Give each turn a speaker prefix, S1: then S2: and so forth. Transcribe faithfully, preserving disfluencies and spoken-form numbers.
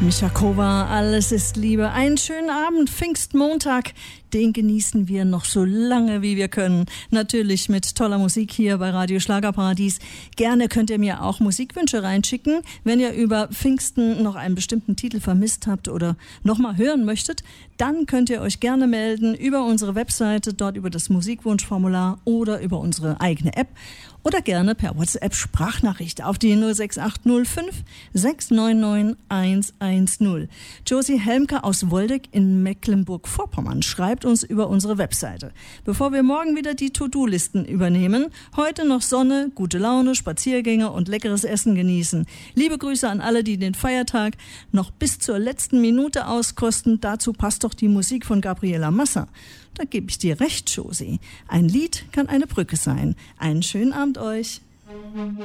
S1: Michakova, alles ist Liebe. Einen schönen Abend, Pfingstmontag. Den genießen wir noch so lange, wie wir können. Natürlich mit toller Musik hier bei Radio Schlagerparadies. Gerne könnt ihr mir auch Musikwünsche reinschicken. Wenn ihr über Pfingsten noch einen bestimmten Titel vermisst habt oder nochmal hören möchtet, dann könnt ihr euch gerne melden über unsere Webseite, dort über das Musikwunschformular oder über unsere eigene App. Oder gerne per WhatsApp-Sprachnachricht auf die null sechs acht null fünf sechs neun neun eins eins null. Josie Helmke aus Woldeck in Mecklenburg-Vorpommern schreibt uns über unsere Webseite. Bevor wir morgen wieder die To-Do-Listen übernehmen, heute noch Sonne, gute Laune, Spaziergänge und leckeres Essen genießen. Liebe Grüße an alle, die den Feiertag noch bis zur letzten Minute auskosten. Dazu passt doch die Musik von Gabriela Massa. Da gebe ich dir recht, Josie. Ein Lied kann eine Brücke sein. Einen schönen Abend euch.